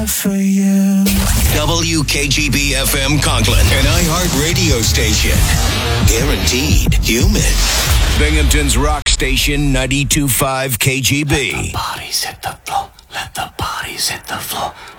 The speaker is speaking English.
For you. WKGB FM Conklin, an iHeart radio station. Guaranteed human. Binghamton's rock station, 92.5 KGB. Let the bodies hit the floor. Let the bodies hit the floor.